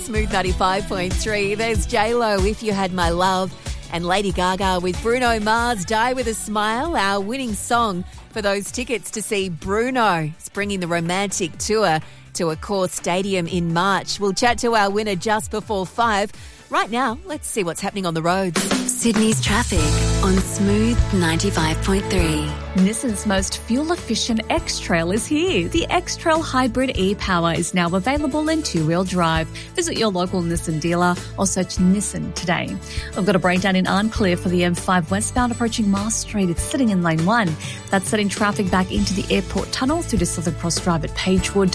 Smooth 95.3. There's J-Lo, If You Had My Love, and Lady Gaga with Bruno Mars, Die With a Smile, our winning song for those tickets to see Bruno. It's bringing the romantic tour to Accor Stadium in March. We'll chat to our winner just before 5. Right now, let's see what's happening on the roads. Sydney's traffic on Smooth 95.3. Nissan's most fuel-efficient X-Trail is here. The X-Trail Hybrid e-Power is now available in two-wheel drive. Visit your local Nissan dealer or search Nissan today. I've got a breakdown in Arncliffe for the M5 westbound approaching Mars Street. It's sitting in lane 1. That's setting traffic back into the airport tunnel through to Southern Cross Drive at Pagewood.